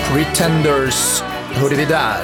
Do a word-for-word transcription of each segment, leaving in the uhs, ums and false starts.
Pretenders hörde vi där.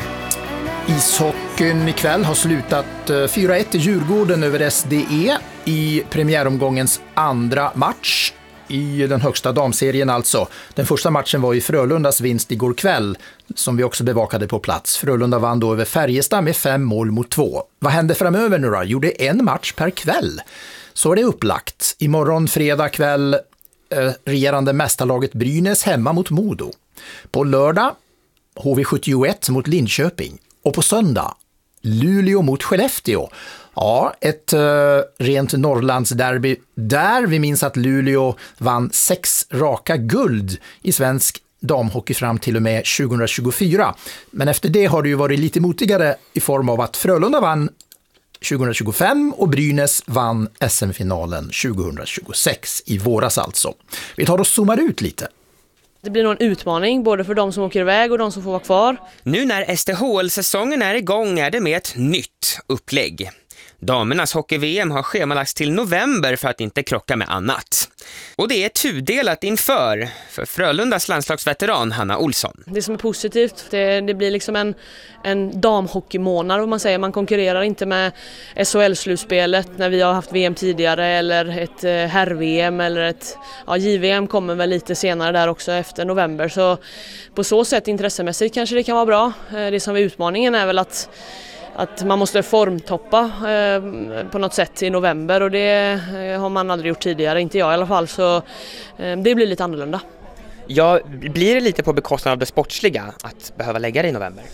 Ishockeyn ikväll har slutat fyra ett i Djurgården över S D E i premiäromgångens andra match i den högsta damserien alltså. Den första matchen var i Frölundas vinst igår kväll som vi också bevakade på plats. Frölunda vann då över Färjestad med fem mål mot två. Vad händer framöver nu då? Jo, det är en match per kväll. Så är det upplagt. Imorgon fredag kväll eh, regerande mästarlaget Brynäs hemma mot Modo. På lördag H V sjuttioett mot Linköping. Och på söndag Luleå mot Skellefteå. Ja, ett uh, rent Norrlandsderby där vi minns att Luleå vann sex raka guld i svensk damhockey fram till och med tjugohundratjugofyra. Men efter det har det ju varit lite motigare i form av att Frölunda vann tjugohundratjugofem och Brynäs vann S M-finalen tjugohundratjugosex i våras alltså. Vi tar och zoomar ut lite. Det blir nog en utmaning både för de som åker iväg och de som får vara kvar. Nu när S D H L-säsongen är igång är det med ett nytt upplägg. Damernas hockey-V M har schemalagts till november för att inte krocka med annat. Och det är tudelat inför för Frölundas landslagsveteran Hanna Olsson. Det som är positivt, det, det blir liksom en, en damhockeymånad om man säger. Man konkurrerar inte med S H L-slutspelet när vi har haft V M tidigare eller ett herr-V M eller ett ja, J V M kommer väl lite senare där också efter november. Så på så sätt intressemässigt kanske det kan vara bra. Det som är utmaningen är väl att att man måste formtoppa eh, på något sätt i november och det eh, har man aldrig gjort tidigare, inte jag i alla fall, så eh, det blir lite annorlunda. Ja, blir det lite på bekostnad av det sportsliga att behöva lägga det i november?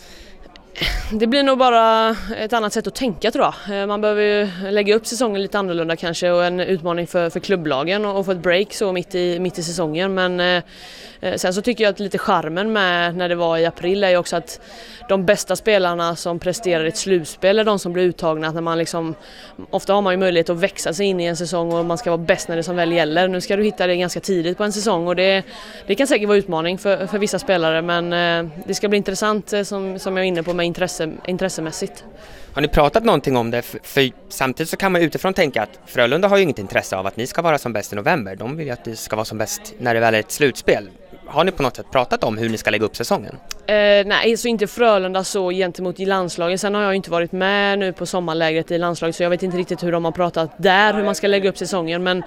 Det blir nog bara ett annat sätt att tänka tror jag. Man behöver ju lägga upp säsongen lite annorlunda kanske och en utmaning för, för klubblagen och, och få ett break så mitt i, mitt i säsongen. Men eh, sen så tycker jag att lite charmen med när det var i april är ju också att de bästa spelarna som presterar i ett slutspel är de som blir uttagna. När man liksom, ofta har man ju möjlighet att växa sig in i en säsong och man ska vara bäst när det som väl gäller. Nu ska du hitta det ganska tidigt på en säsong och det, det kan säkert vara utmaning för, för vissa spelare men eh, det ska bli intressant eh, som, som jag är inne på med intresse, intressemässigt. Har ni pratat någonting om det? För, för samtidigt så kan man utifrån tänka att Frölunda har ju inget intresse av att ni ska vara som bäst i november. De vill ju att det ska vara som bäst när det väl är ett slutspel. Har ni på något sätt pratat om hur ni ska lägga upp säsongen? Eh, nej, så inte Frölunda så gentemot i landslaget. Sen har jag inte varit med nu på sommarlägret i landslaget så jag vet inte riktigt hur de har pratat där, hur man ska lägga upp säsongen. Men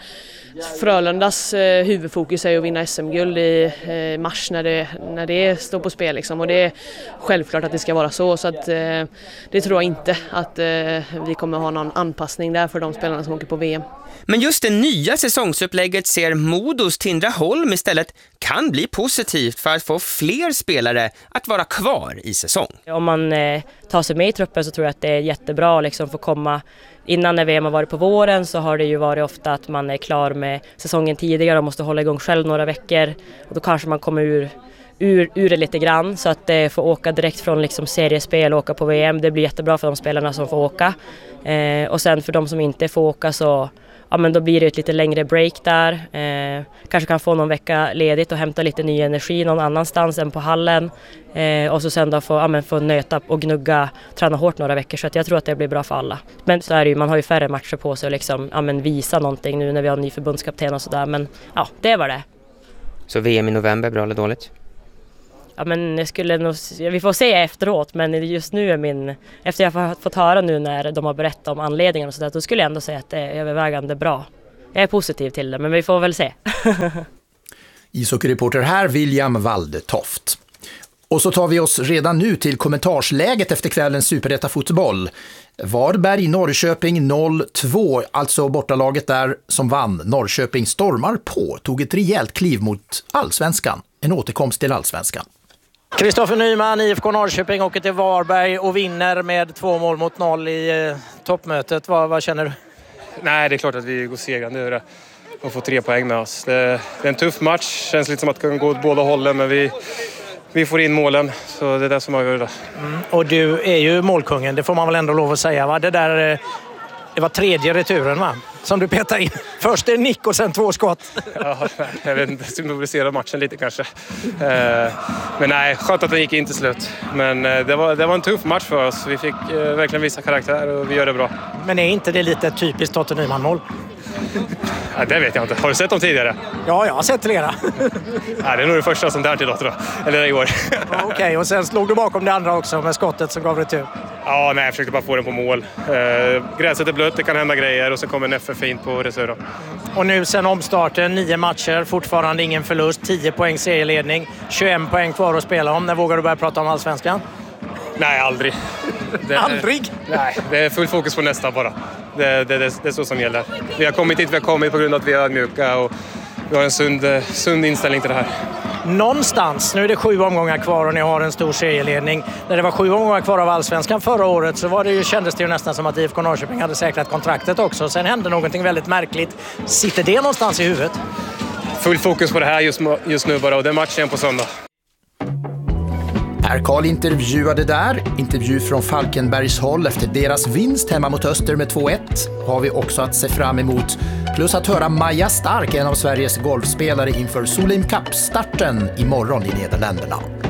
Frölundas eh, huvudfokus är att vinna S M-guld i eh, mars när det, när det står på spel. Liksom. Och det är självklart att det ska vara så. Så att, eh, det tror jag inte att eh, vi kommer ha någon anpassning där för de spelarna som åker på V M. Men just det nya säsongsupplägget ser Modos Tindraholm istället kan bli positivt för att få fler spelare att vara kvar i säsong. Om man eh, tar sig med i truppen så tror jag att det är jättebra liksom, för att komma. Innan när V M har varit på våren så har det ju varit ofta att man är klar med säsongen tidigare och måste hålla igång själv några veckor. Och då kanske man kommer ur, ur, ur det lite grann så att eh, få åka direkt från liksom, seriespel och åka på V M. Det blir jättebra för de spelarna som får åka. Eh, och sen för de som inte får åka så ja, men då blir det ett lite längre break där. Eh, kanske kan få någon vecka ledigt och hämta lite ny energi någon annanstans än på hallen. Eh, och så sen då få, ja, men få nöta och gnugga, träna hårt några veckor. Så att jag tror att det blir bra för alla. Men så är det ju, man har ju färre matcher på sig och liksom, ja, men visa någonting nu när vi har en ny förbundskapten och sådär. Men ja, det var det. Så V M i november, bra eller dåligt? Ja, men jag skulle nog, vi får se efteråt, men just nu är min, efter jag har fått höra nu när de har berättat om anledningen och sådär, då skulle jag ändå säga att det är övervägande bra. Jag är positiv till det, men vi får väl se. Ishockeyreporter här, William Waldetoft. Och så tar vi oss redan nu till kommentarsläget efter kvällens Superetta fotboll. Varberg Norrköping noll två, alltså bortalaget där som vann. Norrköping stormar på, tog ett rejält kliv mot allsvenskan. En återkomst till allsvenskan. Kristoffer Nyman, I F K Norrköping, åker till Varberg och vinner med två mål mot noll i eh, toppmötet. Vad, vad känner du? Nej, det är klart att vi går segrande över det och får tre poäng med oss. Det, det är en tuff match, känns lite som att det kan gå åt båda hållen, men vi, vi får in målen, så det är det som avgör det. Mm. Och du är ju målkungen, det får man väl ändå lov att säga, va? Det där... Eh... Det var tredje returen, va? Som du petar in. Först en nick och sen två skott. Ja, jag vet inte, symboliserar matchen lite kanske. Men nej, skönt att den gick in till slut. Men det var, det var en tuff match för oss. Vi fick verkligen visa karaktär och vi gör det bra. Men är inte det lite typiskt Totte Nyman-mål? Nej, det vet jag inte. Har du sett dem tidigare? Ja, jag har sett flera. Nej, det är nog det första som där till då. Eller i år. Ja, Okej, okay. Och sen slog du bakom det andra också med skottet som gav retur. Ja, nej, jag försökte bara få den på mål. Eh, gräset är blött, det kan hända grejer och sen kommer en F F fint på retur. Och nu sen omstarten, nio matcher, fortfarande ingen förlust, tio poäng serieledning, tjugoett poäng kvar att spela om. När vågar du börja prata om Allsvenskan? Nej, aldrig. Det, aldrig? Nej, det är full fokus på nästa bara. Det, det, det, det är så som gäller. Vi har kommit hit, vi har kommit på grund av att vi är ödmjuka och vi har en sund, sund inställning till det här. Någonstans, nu är det sju omgångar kvar och ni har en stor serieledning. När det var sju omgångar kvar av Allsvenskan förra året så var det ju, kändes det ju nästan som att I F K Norrköping hade säkrat kontraktet också. Sen hände någonting väldigt märkligt. Sitter det någonstans i huvudet? Full fokus på det här just, just nu bara och det är matchen på söndag. Per Karl intervjuade där. Intervju från Falkenbergs håll efter deras vinst hemma mot Öster med två ett har vi också att se fram emot. Plus att höra Maja Stark, en av Sveriges golfspelare inför Solheim Cup-starten imorgon i Nederländerna.